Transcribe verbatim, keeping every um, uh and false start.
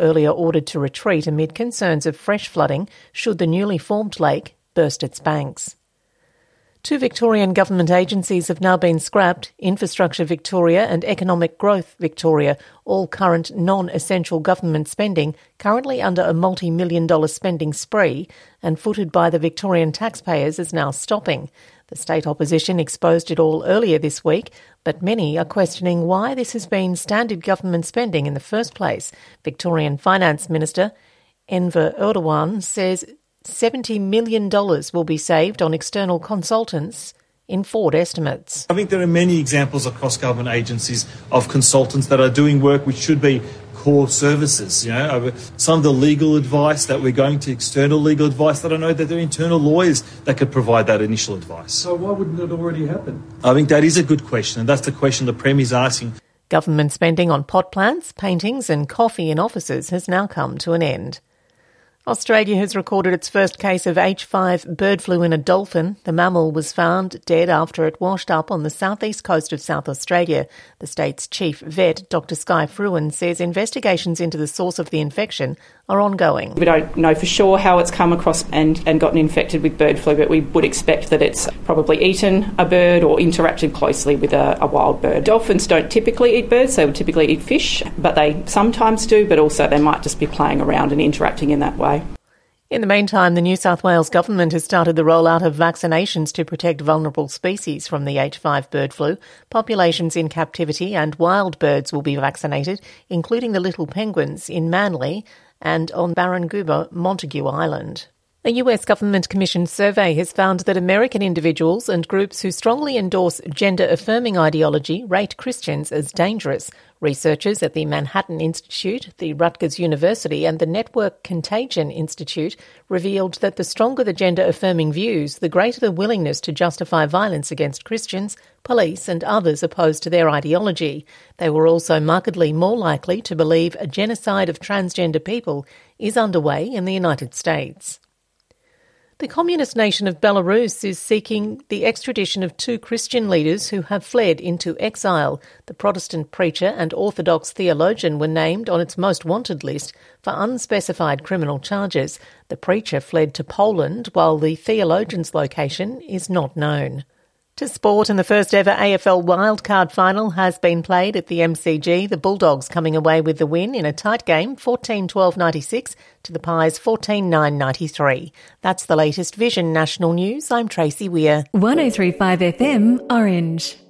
earlier ordered to retreat amid concerns of fresh flooding should the newly formed lake burst its banks. Two Victorian government agencies have now been scrapped, Infrastructure Victoria and Economic Growth Victoria, all current non-essential government spending, currently under a multi-million dollar spending spree and footed by the Victorian taxpayers, is now stopping. The state opposition exposed it all earlier this week, but many are questioning why this has been standard government spending in the first place. Victorian Finance Minister Enver Erdogan says seventy million dollars will be saved on external consultants in Ford estimates. I think there are many examples across government agencies of consultants that are doing work which should be core services. You know, some of the legal advice that we're going to external legal advice that I know that there are internal lawyers that could provide that initial advice. So why wouldn't it already happen? I think that is a good question, and that's the question the Premier's asking. Government spending on pot plants, paintings and coffee in offices has now come to an end. Australia has recorded its first case of H five bird flu in a dolphin. The mammal was found dead after it washed up on the southeast coast of South Australia. The state's chief vet, Doctor Sky Fruin, says investigations into the source of the infection are ongoing. We don't know for sure how it's come across and, and gotten infected with bird flu, but we would expect that it's probably eaten a bird or interacted closely with a, a wild bird. Dolphins don't typically eat birds, they would typically eat fish, but they sometimes do, but also they might just be playing around and interacting in that way. In the meantime, the New South Wales government has started the rollout of vaccinations to protect vulnerable species from the H five bird flu. Populations in captivity and wild birds will be vaccinated, including the little penguins in Manly and on Barranguba, Montague Island. A U S government-commissioned survey has found that American individuals and groups who strongly endorse gender-affirming ideology rate Christians as dangerous. Researchers at the Manhattan Institute, the Rutgers University and the Network Contagion Institute revealed that the stronger the gender-affirming views, the greater the willingness to justify violence against Christians, police and others opposed to their ideology. They were also markedly more likely to believe a genocide of transgender people is underway in the United States. The communist nation of Belarus is seeking the extradition of two Christian leaders who have fled into exile. The Protestant preacher and Orthodox theologian were named on its most wanted list for unspecified criminal charges. The preacher fled to Poland, while the theologian's location is not known. To sport, and the first ever A F L wildcard final has been played at the M C G, the Bulldogs coming away with the win in a tight game, fourteen twelve ninety-six to the Pies fourteen nine ninety-three. That's the latest Vision National News. I'm Tracy Weir. one oh three point five F M, Orange.